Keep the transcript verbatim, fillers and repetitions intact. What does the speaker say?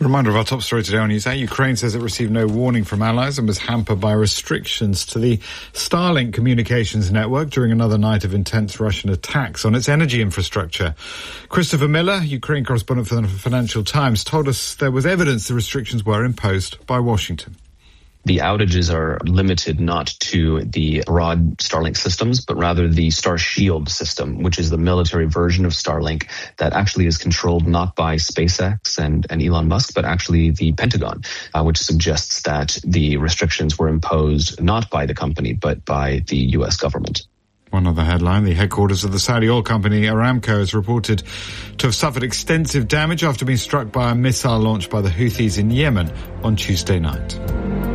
Reminder of our top story today on NewsHour. Ukraine says it received no warning from allies and was hampered by restrictions to the Starlink communications network during another night of intense Russian attacks on its energy infrastructure. Christopher Miller, Ukraine correspondent for the Financial Times, told us there was evidence the restrictions were imposed by Washington. The outages are limited not to the broad Starlink systems, but rather the Star Shield system, which is the military version of Starlink that actually is controlled not by SpaceX and, and Elon Musk, but actually the Pentagon, uh, which suggests that the restrictions were imposed not by the company, but by the U S government. One other headline, the headquarters of the Saudi oil company Aramco is reported to have suffered extensive damage after being struck by a missile launched by the Houthis in Yemen on Tuesday night.